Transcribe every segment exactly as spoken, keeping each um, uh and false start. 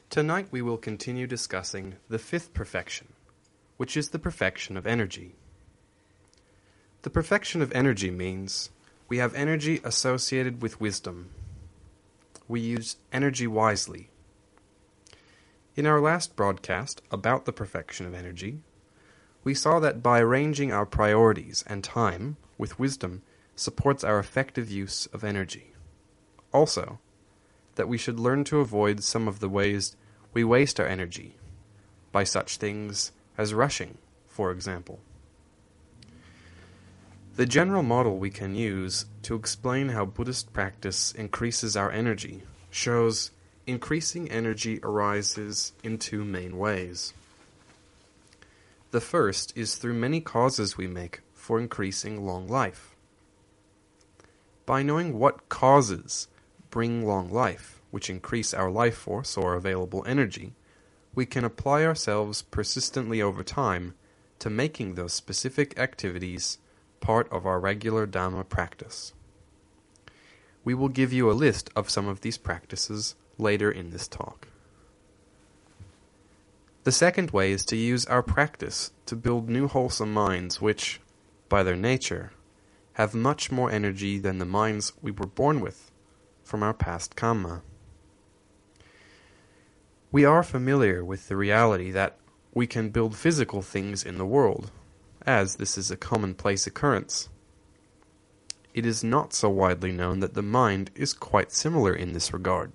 Tonight we will continue discussing the fifth perfection, which is the perfection of energy. The perfection of energy means we have energy associated with wisdom. We use energy wisely. In our last broadcast about the perfection of energy, we saw that by arranging our priorities and time with wisdom supports our effective use of energy. Also, that we should learn to avoid some of the ways we waste our energy, by such things as rushing, for example. The general model we can use to explain how Buddhist practice increases our energy shows increasing energy arises in two main ways. The first is through many causes we make for increasing long life. By knowing what causes bring long life, which increase our life force or available energy, we can apply ourselves persistently over time to making those specific activities part of our regular Dhamma practice. We will give you a list of some of these practices later in this talk. The second way is to use our practice to build new wholesome minds which, by their nature, have much more energy than the minds we were born with from our past karma. We are familiar with the reality that we can build physical things in the world, as this is a commonplace occurrence. It is not so widely known that the mind is quite similar in this regard.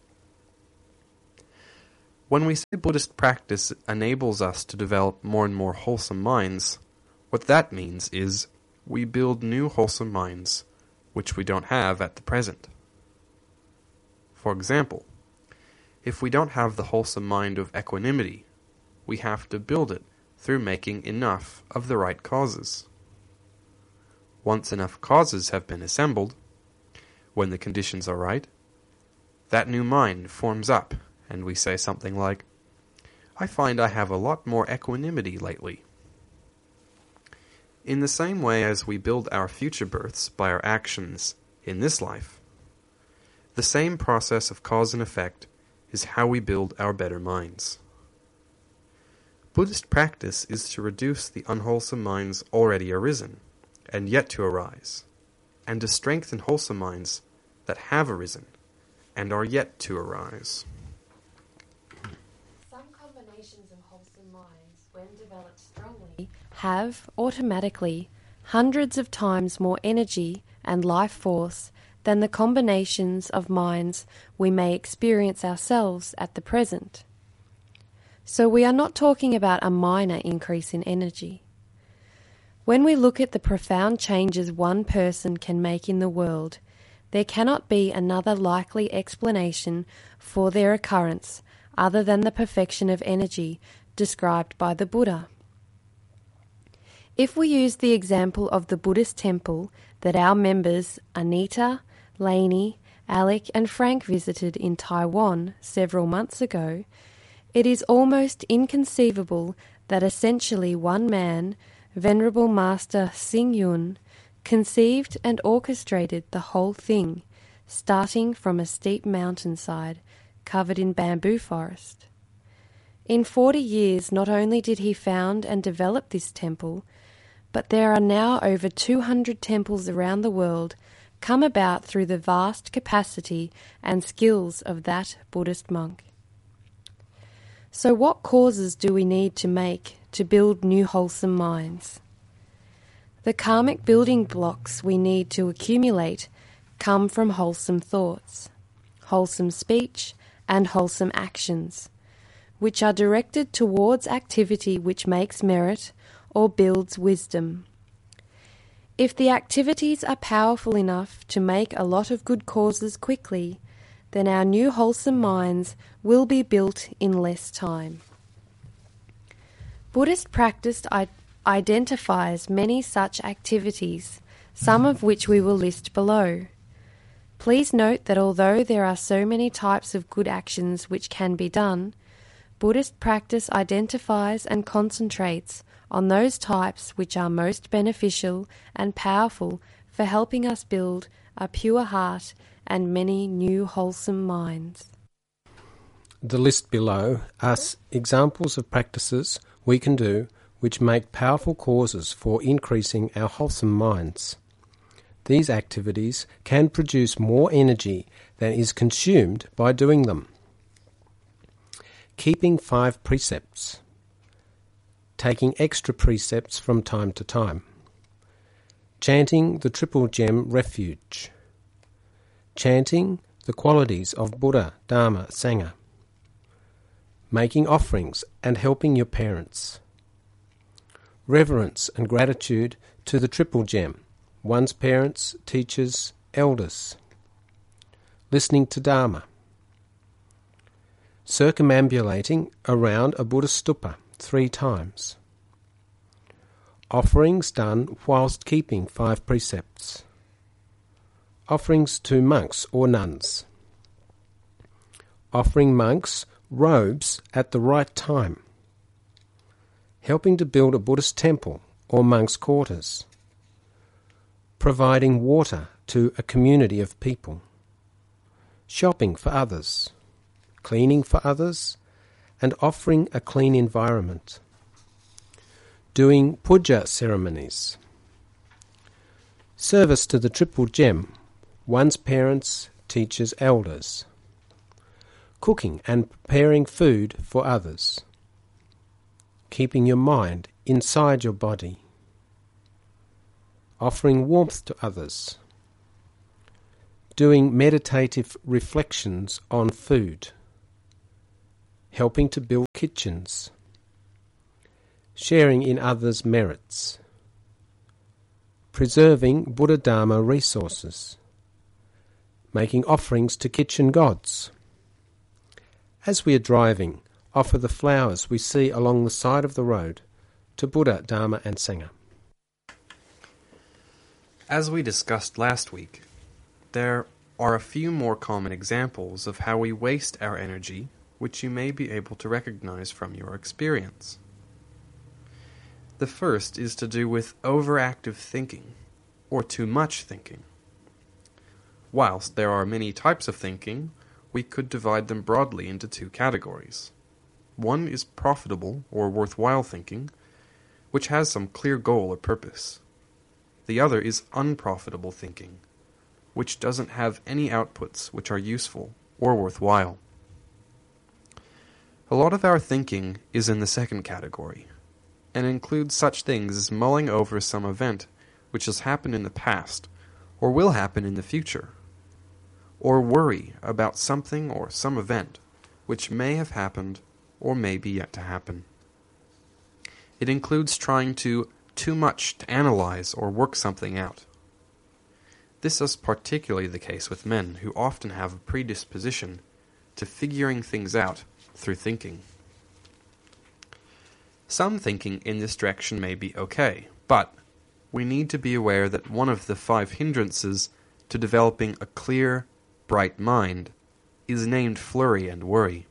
When we say Buddhist practice enables us to develop more and more wholesome minds, what that means is we build new wholesome minds which we don't have at the present. For example, if we don't have the wholesome mind of equanimity, we have to build it through making enough of the right causes. Once enough causes have been assembled, when the conditions are right, that new mind forms up, and we say something like, "I find I have a lot more equanimity lately." In the same way as we build our future births by our actions in this life, the same process of cause and effect is how we build our better minds. Buddhist practice is to reduce the unwholesome minds already arisen, and yet to arise, and to strengthen wholesome minds that have arisen, and are yet to arise. Some combinations of wholesome minds, when developed strongly, have automatically hundreds of times more energy and life force than the combinations of minds we may experience ourselves at the present. So we are not talking about a minor increase in energy. When we look at the profound changes one person can make in the world, there cannot be another likely explanation for their occurrence other than the perfection of energy described by the Buddha. If we use the example of the Buddhist temple that our members Anita, Lainey, Alec and Frank visited in Taiwan several months ago, it is almost inconceivable that essentially one man, Venerable Master Xing Yun, conceived and orchestrated the whole thing, starting from a steep mountainside covered in bamboo forest. In forty years not only did he found and develop this temple, but there are now over two hundred temples around the world come about through the vast capacity and skills of that Buddhist monk. So what causes do we need to make to build new wholesome minds? The karmic building blocks we need to accumulate come from wholesome thoughts, wholesome speech, and wholesome actions, which are directed towards activity which makes merit or builds wisdom. If the activities are powerful enough to make a lot of good causes quickly, then our new wholesome minds will be built in less time. Buddhist practice I- identifies many such activities, some of which we will list below. Please note that although there are so many types of good actions which can be done, Buddhist practice identifies and concentrates on those types which are most beneficial and powerful for helping us build a pure heart and many new wholesome minds. the list below are examples of practices we can do which make powerful causes for increasing our wholesome minds. These activities can produce more energy than is consumed by doing them. Keeping five precepts. Taking extra precepts from time to time. Chanting the Triple Gem Refuge. Chanting the qualities of Buddha, Dharma, Sangha. Making offerings and helping your parents. Reverence and gratitude to the Triple Gem, one's parents, teachers, elders. Listening to Dharma. Circumambulating around a Buddhist stupa three times. Offerings done whilst keeping five precepts. Offerings to monks or nuns. Offering monks robes at the right time. Helping to build a Buddhist temple or monks' quarters. Providing water to a community of people. Shopping for others. Cleaning for others, and offering a clean environment. Doing puja ceremonies. Service to the Triple Gem, one's parents, teachers, elders. Cooking and preparing food for others. Keeping your mind inside your body. Offering warmth to others. Doing meditative reflections on food. Helping to build kitchens. Sharing in others' merits. Preserving Buddha Dharma resources. Making offerings to kitchen gods. As we are driving, offer the flowers we see along the side of the road to Buddha, Dharma and Sangha. As we discussed last week, there are a few more common examples of how we waste our energy which you may be able to recognize from your experience. The first is to do with overactive thinking, or too much thinking. Whilst there are many types of thinking, we could divide them broadly into two categories. One is profitable or worthwhile thinking, which has some clear goal or purpose. The other is unprofitable thinking, which doesn't have any outputs which are useful or worthwhile. A lot of our thinking is in the second category, and includes such things as mulling over some event which has happened in the past, or will happen in the future, or worry about something or some event which may have happened or may be yet to happen. It includes trying to too much to analyze or work something out. This is particularly the case with men who often have a predisposition to figuring things out through thinking. Some thinking in this direction may be okay, but we need to be aware that one of the five hindrances to developing a clear, bright mind is named flurry and worry.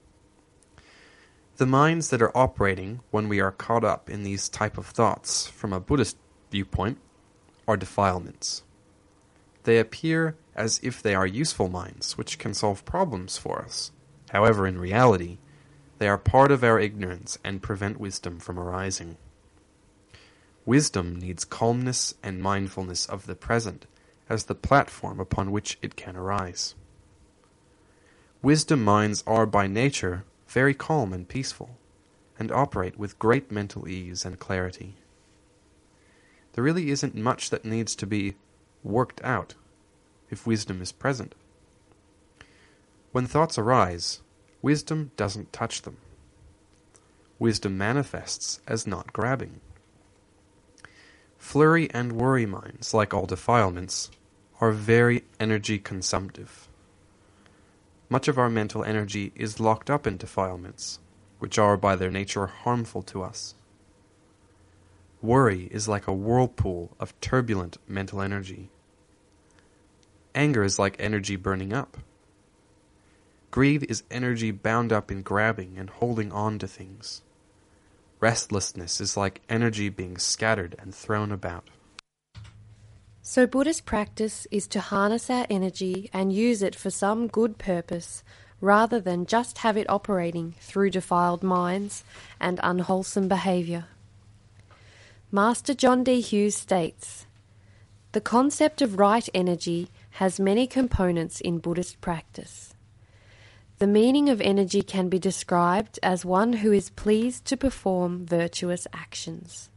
The minds that are operating when we are caught up in these type of thoughts from a Buddhist viewpoint are defilements. They appear as if they are useful minds which can solve problems for us. However, in reality, they are part of our ignorance and prevent wisdom from arising. Wisdom needs calmness and mindfulness of the present as the platform upon which it can arise. Wisdom minds are by nature very calm and peaceful, and operate with great mental ease and clarity. There really isn't much that needs to be worked out if wisdom is present. When thoughts arise, wisdom doesn't touch them. Wisdom manifests as not grabbing. Flurry and worry minds, like all defilements, are very energy consumptive. Much of our mental energy is locked up in defilements, which are by their nature harmful to us. Worry is like a whirlpool of turbulent mental energy. Anger is like energy burning up. Greed is energy bound up in grabbing and holding on to things. Restlessness is like energy being scattered and thrown about. So Buddhist practice is to harness our energy and use it for some good purpose, rather than just have it operating through defiled minds and unwholesome behaviour. Master John D. Hughes states, "The concept of right energy has many components in Buddhist practice. The meaning of energy can be described as one who is pleased to perform virtuous actions.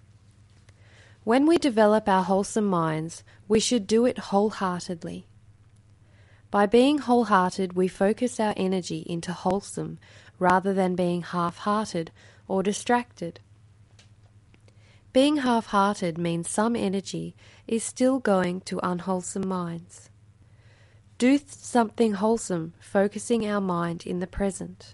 When we develop our wholesome minds, we should do it wholeheartedly. By being wholehearted, we focus our energy into wholesome rather than being half-hearted or distracted. Being half-hearted means some energy is still going to unwholesome minds. Do something wholesome, focusing our mind in the present."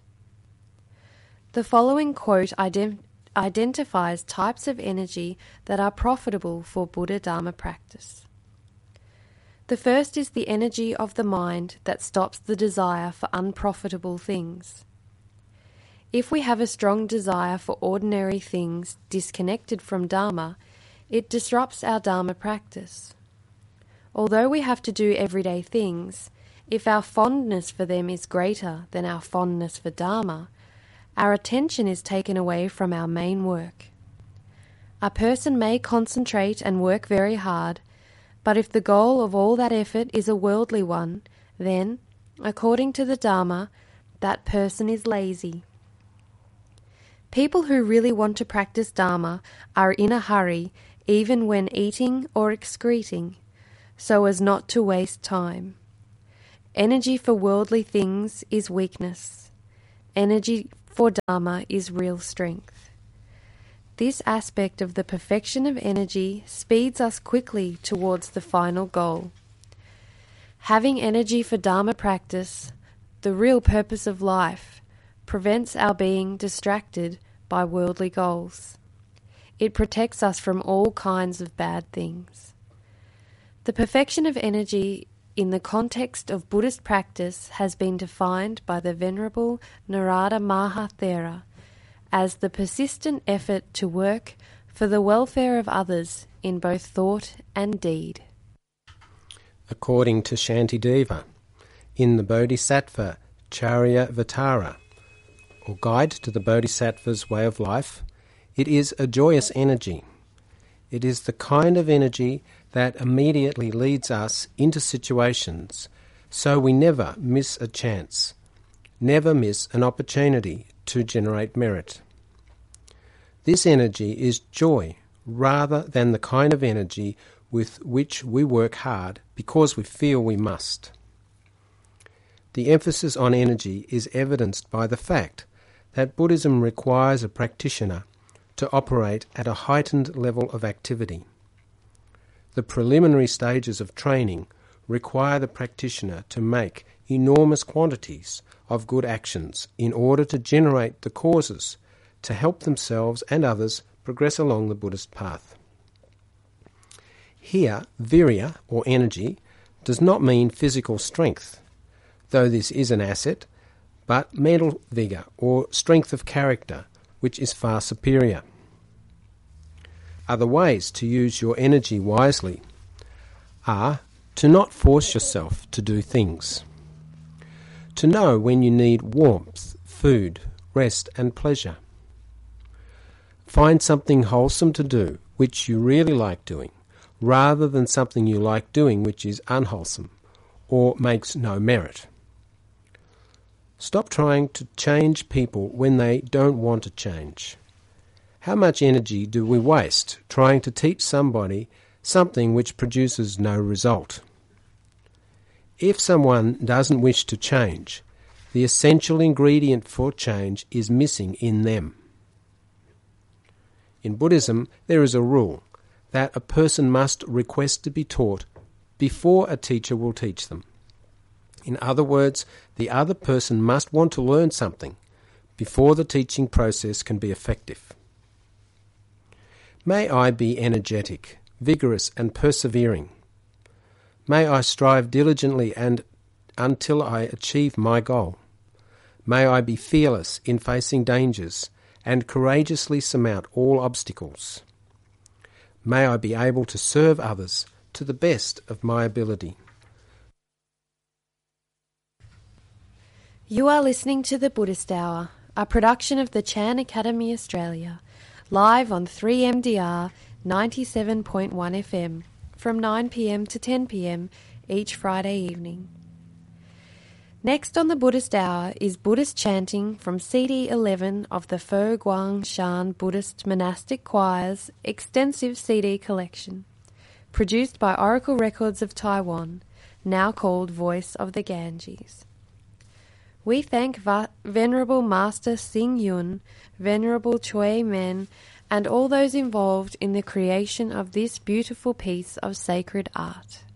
The following quote ident- identifies types of energy that are profitable for Buddha Dharma practice. The first is the energy of the mind that stops the desire for unprofitable things. If we have a strong desire for ordinary things disconnected from Dharma, it disrupts our Dharma practice. Although we have to do everyday things, if our fondness for them is greater than our fondness for Dharma, our attention is taken away from our main work. A person may concentrate and work very hard, but if the goal of all that effort is a worldly one, then, according to the Dharma, that person is lazy. People who really want to practice Dharma are in a hurry even when eating or excreting, so as not to waste time. Energy for worldly things is weakness. Energy for Dharma is real strength. This aspect of the perfection of energy speeds us quickly towards the final goal. Having energy for Dharma practice, the real purpose of life, prevents our being distracted by worldly goals. It protects us from all kinds of bad things. The perfection of energy in the context of Buddhist practice has been defined by the Venerable Narada Mahathera as the persistent effort to work for the welfare of others in both thought and deed. According to Shantideva, in the Bodhisattva Charyavatara, or Guide to the Bodhisattva's Way of Life, it is a joyous energy. It is the kind of energy that immediately leads us into situations, so we never miss a chance, never miss an opportunity to generate merit. This energy is joy rather than the kind of energy with which we work hard because we feel we must. The emphasis on energy is evidenced by the fact that Buddhism requires a practitioner to operate at a heightened level of activity. The preliminary stages of training require the practitioner to make enormous quantities of good actions in order to generate the causes to help themselves and others progress along the Buddhist path. Here, virya, or energy, does not mean physical strength, though this is an asset, but mental vigour or strength of character, which is far superior. Other ways to use your energy wisely are to not force yourself to do things, to know when you need warmth, food, rest and pleasure. Find something wholesome to do which you really like doing, rather than something you like doing which is unwholesome or makes no merit. Stop trying to change people when they don't want to change. How much energy do we waste trying to teach somebody something which produces no result? If someone doesn't wish to change, the essential ingredient for change is missing in them. In Buddhism, there is a rule that a person must request to be taught before a teacher will teach them. In other words, the other person must want to learn something before the teaching process can be effective. May I be energetic, vigorous and persevering. May I strive diligently and until I achieve my goal. May I be fearless in facing dangers and courageously surmount all obstacles. May I be able to serve others to the best of my ability. You are listening to The Buddhist Hour, a production of the Chan Academy Australia, live on three M D R ninety-seven point one F M from nine p m to ten p m each Friday evening. Next on The Buddhist Hour is Buddhist chanting from C D eleven of the Fo Guang Shan Buddhist Monastic Choir's extensive C D collection, produced by Oracle Records of Taiwan, now called Voice of the Ganges. We thank Va- Venerable Master Sing Yun, Venerable Choi Men, and all those involved in the creation of this beautiful piece of sacred art.